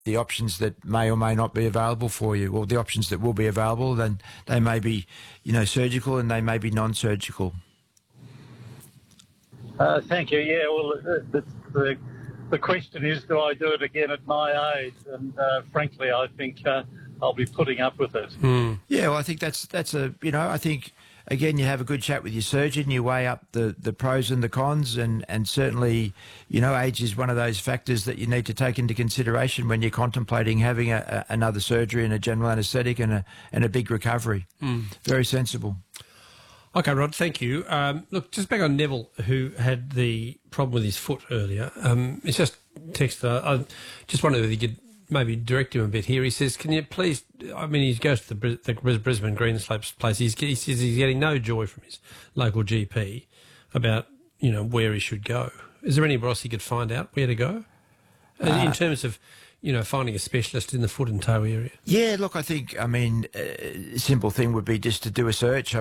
the options that may or may not be available for you, or the options that will be available, then they may be, surgical and they may be non-surgical. Thank you. Yeah, well, the question is, do I do it again at my age? And frankly, I think I'll be putting up with it. Yeah, well, I think that's I think, again, you have a good chat with your surgeon, you weigh up the pros and the cons, and certainly, age is one of those factors that you need to take into consideration when you're contemplating having another surgery and a general anaesthetic and a big recovery. Very sensible. Okay, Rod, thank you. Look, just back on Neville, who had the problem with his foot earlier. It's just text. I just wondered if you could maybe direct him a bit here. He says, can you please, he goes to the Brisbane Greenslopes place. He says he's getting no joy from his local GP about, where he should go. Is there anywhere else he could find out where to go? In terms of, finding a specialist in the foot and toe area? Yeah, look, I think, a simple thing would be just to do a search.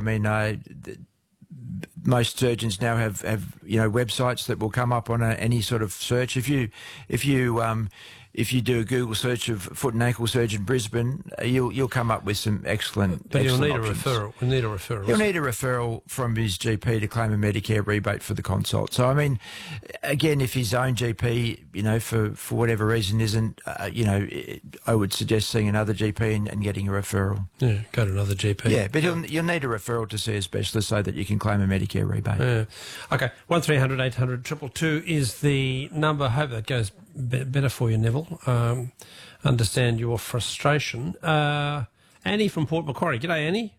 Most surgeons now have websites that will come up on any sort of search. If you do a Google search of foot and ankle surgeon Brisbane, you'll come up with some excellent. But you'll need options. a referral. You'll need a referral. He'll need a referral from his GP to claim a Medicare rebate for the consult. So, again, if his own GP, for whatever reason isn't, I would suggest seeing another GP and getting a referral. Yeah, go to another GP. Yeah, but you'll need a referral to see a specialist so that you can claim a Medicare rebate. Yeah. Okay, 1300 800 222 is the number. Hope that goes better for you, Neville. Understand your frustration. Annie from Port Macquarie. G'day, Annie.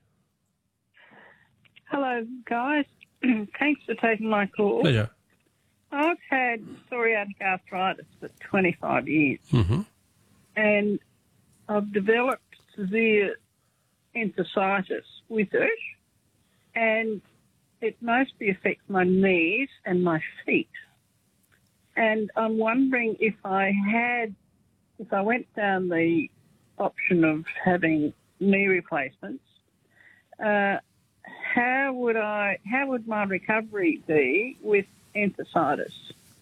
Hello, guys. Thanks for taking my call. Pleasure. I've had psoriatic arthritis for 25 years. Mm-hmm. And I've developed severe enthesitis with it, and it mostly affects my knees and my feet. And I'm wondering if I went down the option of having knee replacements, how would my recovery be with enthesitis?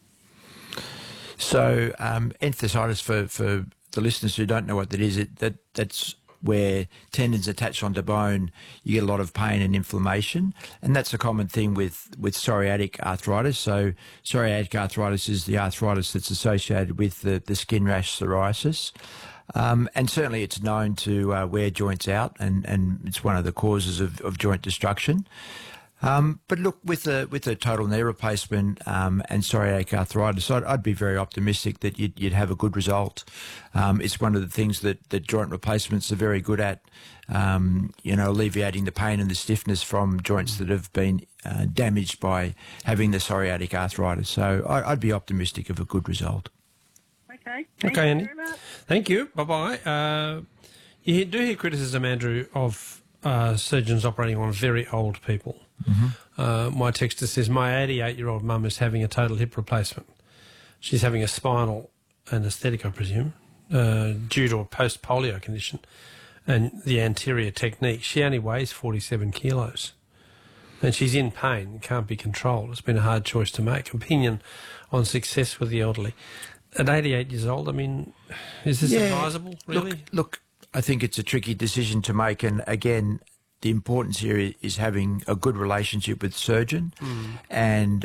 So, enthesitis, for the listeners who don't know what that is, that's where tendons attach onto bone, you get a lot of pain and inflammation, and that's a common thing with psoriatic arthritis. So psoriatic arthritis is the arthritis that's associated with the skin rash psoriasis, and certainly it's known to wear joints out, and it's one of the causes of joint destruction. But look, with a total knee replacement and psoriatic arthritis, I'd be very optimistic that you'd have a good result. It's one of the things that joint replacements are very good at, alleviating the pain and the stiffness from joints that have been damaged by having the psoriatic arthritis. So I'd be optimistic of a good result. Okay. Thank you Annie. very much. Thank you. Bye-bye. You do hear criticism, Andrew, of surgeons operating on very old people. Mm-hmm. My texter says, my 88-year-old mum is having a total hip replacement. She's having a spinal anaesthetic, I presume, due to a post-polio condition and the anterior technique. She only weighs 47 kilos and she's in pain, can't be controlled. It's been a hard choice to make. Opinion on success with the elderly. At 88 years old, is this advisable, really? Look, I think it's a tricky decision to make, and again, the importance here is having a good relationship with the surgeon, and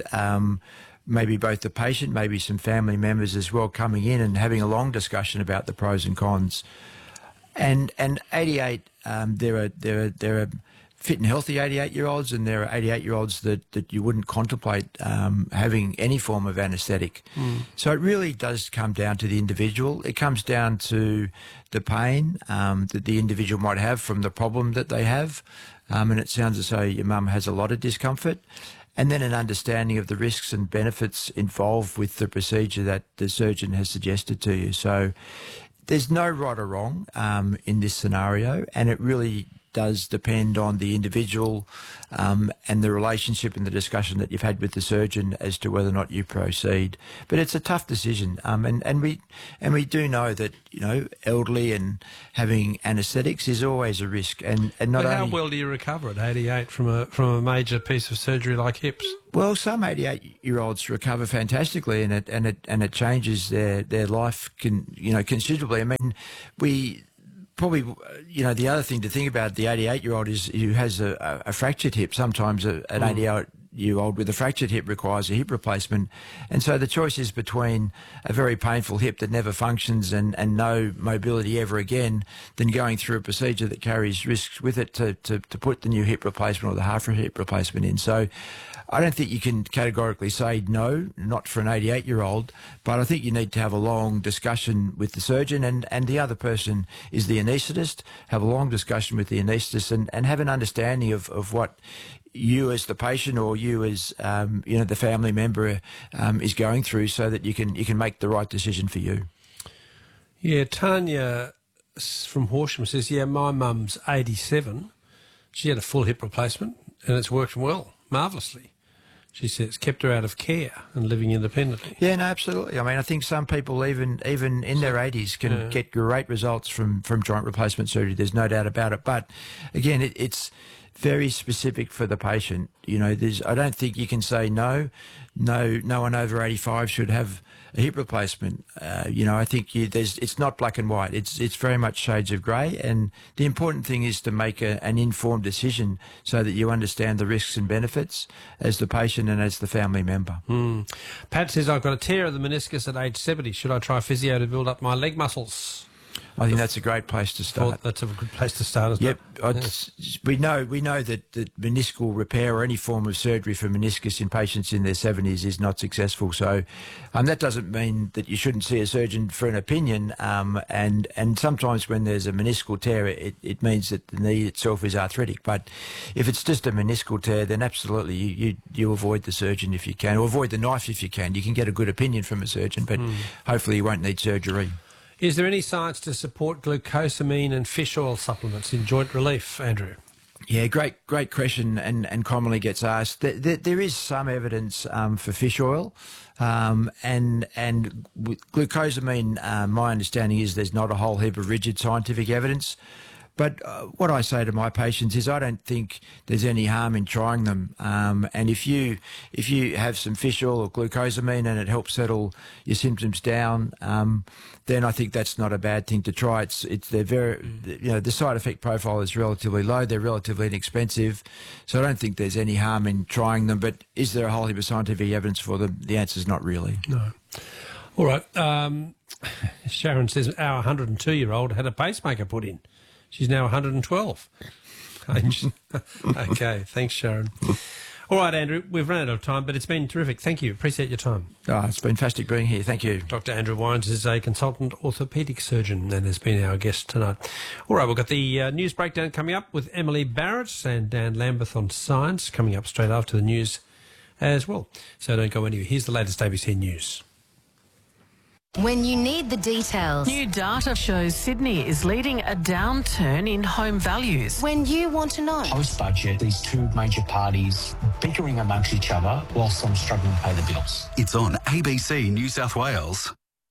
maybe both the patient, maybe some family members as well, coming in and having a long discussion about the pros and cons. And 88, there are fit and healthy 88-year-olds, and there are 88-year-olds that you wouldn't contemplate having any form of anaesthetic. So it really does come down to the individual. It comes down to the pain that the individual might have from the problem that they have. And it sounds as though your mum has a lot of discomfort. And then an understanding of the risks and benefits involved with the procedure that the surgeon has suggested to you. So there's no right or wrong in this scenario, and it really does depend on the individual and the relationship and the discussion that you've had with the surgeon as to whether or not you proceed. But it's a tough decision, and we do know that elderly and having anaesthetics is always a risk. And not But how only, well do you recover at 88 from a major piece of surgery like hips? well, some 88-year-olds recover fantastically, and it changes their life considerably. I mean, we probably the other thing to think about the 88-year-old is who has a fractured hip. Sometimes an 88-year-old with a fractured hip requires a hip replacement, and so the choice is between a very painful hip that never functions and no mobility ever again, than going through a procedure that carries risks with it to put the new hip replacement or the half hip replacement in. So I don't think you can categorically say no, not for an 88-year-old, but I think you need to have a long discussion with the surgeon, and the other person is the anaesthetist. Have a long discussion with the anaesthetist and have an understanding of what you as the patient or you as the family member is going through, so that you can make the right decision for you. Yeah, Tanya from Horsham says, my mum's 87. She had a full hip replacement and it's worked well, marvellously. She says, kept her out of care and living independently. Yeah, no, absolutely. I mean, I think some people, even in their 80s, can get great results from joint replacement surgery. There's no doubt about it. But again, it's very specific for the patient. I don't think you can say no one over 85 should have a hip replacement. I think it's not black and white. It's very much shades of grey, and the important thing is to make an informed decision so that you understand the risks and benefits as the patient and as the family member. Pat says, I've got a tear of the meniscus at age 70. Should I try physio to build up my leg muscles? I think that's a great place to start. That's a good place to start, isn't it? We know that meniscal repair or any form of surgery for meniscus in patients in their 70s is not successful. So that doesn't mean that you shouldn't see a surgeon for an opinion. And sometimes when there's a meniscal tear, it means that the knee itself is arthritic. But if it's just a meniscal tear, then absolutely you avoid the surgeon if you can, or avoid the knife if you can. You can get a good opinion from a surgeon, but hopefully you won't need surgery. Is there any science to support glucosamine and fish oil supplements in joint relief, Andrew? Yeah, great question, and commonly gets asked. There is some evidence for fish oil, and with glucosamine, my understanding is there's not a whole heap of rigid scientific evidence. But what I say to my patients is I don't think there's any harm in trying them. And if you have some fish oil or glucosamine and it helps settle your symptoms down, then I think that's not a bad thing to try. They're very, the side effect profile is relatively low. They're relatively inexpensive, so I don't think there's any harm in trying them. But is there a whole heap of scientific evidence for them? The answer is not really. No. All right. Sharon says our 102-year-old had a pacemaker put in. She's now 112. Okay, thanks, Sharon. All right, Andrew, we've run out of time, but it's been terrific. Thank you. Appreciate your time. It's been fantastic being here. Thank you. Dr. Andrew Wines is a consultant orthopaedic surgeon and has been our guest tonight. All right, we've got the news breakdown coming up with Emily Barrett and Dan Lambeth on science coming up straight after the news as well. So don't go anywhere. Here's the latest ABC News. When you need the details. New data shows Sydney is leading a downturn in home values. When you want to know. Post-budget, these two major parties bickering amongst each other whilst I'm struggling to pay the bills. It's on ABC New South Wales.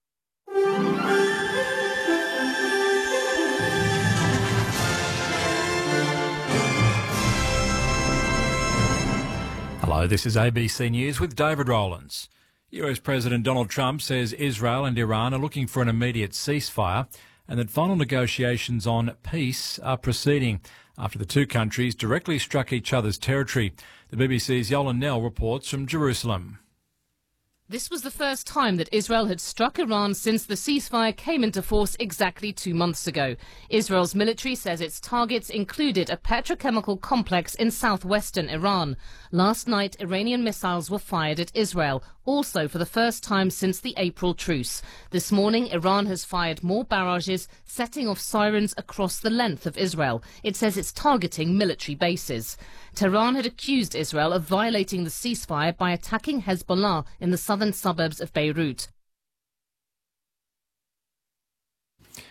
Hello, this is ABC News with David Rowlands. US President Donald Trump says Israel and Iran are looking for an immediate ceasefire and that final negotiations on peace are proceeding after the two countries directly struck each other's territory. The BBC's Yolan Nell reports from Jerusalem. This was the first time that Israel had struck Iran since the ceasefire came into force exactly 2 months ago. Israel's military says its targets included a petrochemical complex in southwestern Iran. Last night, Iranian missiles were fired at Israel, also for the first time since the April truce. This morning, Iran has fired more barrages, setting off sirens across the length of Israel. It says it's targeting military bases. Tehran had accused Israel of violating the ceasefire by attacking Hezbollah in the southern suburbs of Beirut.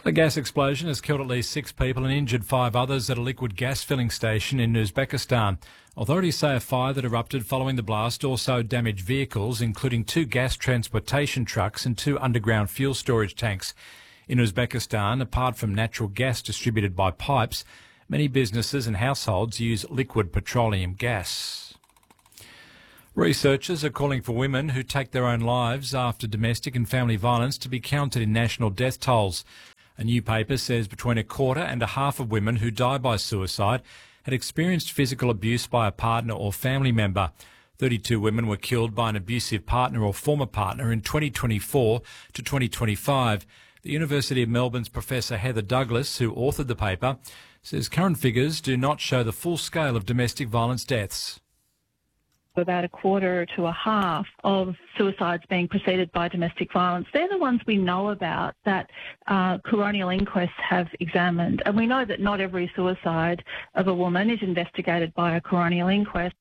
A gas explosion has killed at least 6 people and injured 5 others at a liquid gas filling station in Uzbekistan. Authorities say a fire that erupted following the blast also damaged vehicles, including 2 gas transportation trucks and 2 underground fuel storage tanks. In Uzbekistan, apart from natural gas distributed by pipes, many businesses and households use liquid petroleum gas. Researchers are calling for women who take their own lives after domestic and family violence to be counted in national death tolls. A new paper says between 1/4 and 1/2 of women who die by suicide had experienced physical abuse by a partner or family member. 32 women were killed by an abusive partner or former partner in 2024 to 2025. The University of Melbourne's Professor Heather Douglas, who authored the paper, says current figures do not show the full scale of domestic violence deaths. About 1/4 to 1/2 of suicides being preceded by domestic violence. They're the ones we know about that coronial inquests have examined. And we know that not every suicide of a woman is investigated by a coronial inquest.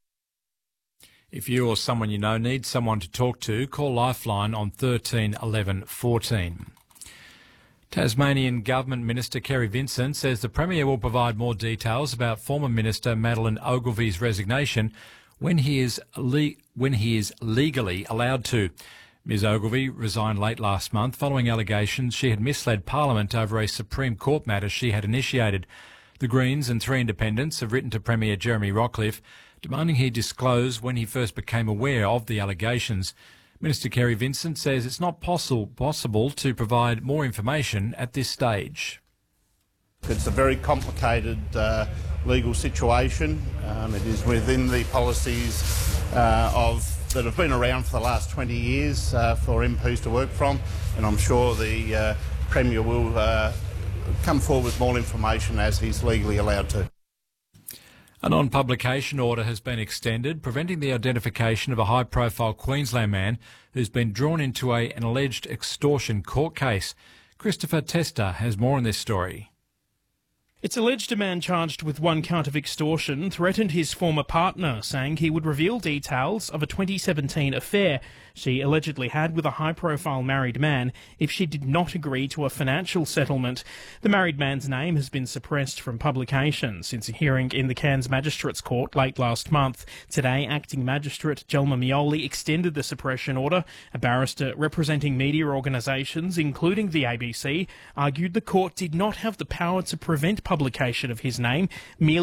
If you or someone you know needs someone to talk to, call Lifeline on 13 11 14. Tasmanian Government Minister Kerry Vincent says the Premier will provide more details about former Minister Madeleine Ogilvy's resignation when he is legally allowed to. Ms Ogilvy resigned late last month following allegations she had misled Parliament over a Supreme Court matter she had initiated. The Greens and 3 independents have written to Premier Jeremy Rockliff demanding he disclose when he first became aware of the allegations. Minister Kerry Vincent says it's not possible to provide more information at this stage. It's a very complicated legal situation. It is within the policies that have been around for the last 20 years for MPs to work from, and I'm sure the Premier will come forward with more information as he's legally allowed to. A non-publication order has been extended, preventing the identification of a high-profile Queensland man who's been drawn into an alleged extortion court case. Christopher Tester has more on this story. It's alleged a man charged with 1 count of extortion threatened his former partner, saying he would reveal details of a 2017 affair she allegedly had with a high-profile married man if she did not agree to a financial settlement. The married man's name has been suppressed from publication since a hearing in the Cairns Magistrates Court late last month. Today, Acting Magistrate Jelma Mioli extended the suppression order. A barrister representing media organisations, including the ABC, argued the court did not have the power to prevent publication of his name, merely